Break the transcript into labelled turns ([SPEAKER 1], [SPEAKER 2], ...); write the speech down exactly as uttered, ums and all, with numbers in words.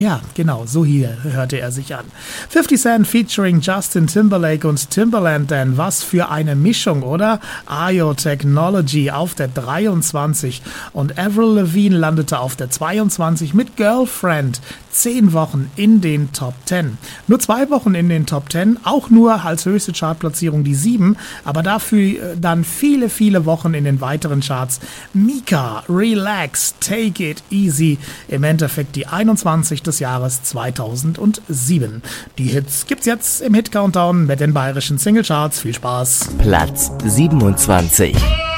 [SPEAKER 1] Ja, genau, so hier hörte er sich an. fifty Cent featuring Justin Timberlake und Timbaland, denn was für eine Mischung, oder? Ayo Technology auf der dreiundzwanzig und Avril Lavigne landete auf der zweiundzwanzig mit Girlfriend. Zehn Wochen in den Top zehn. Nur zwei Wochen in den Top zehn, auch nur als höchste Chartplatzierung die sieben, aber dafür dann viele, viele Wochen in den weiteren Charts. Mika, Relax, Take It Easy, im Endeffekt die einundzwanzig des Jahres zweitausendsieben. Die Hits gibt's jetzt im Hit-Countdown mit den bayerischen Singlecharts. Viel Spaß.
[SPEAKER 2] Platz siebenundzwanzig.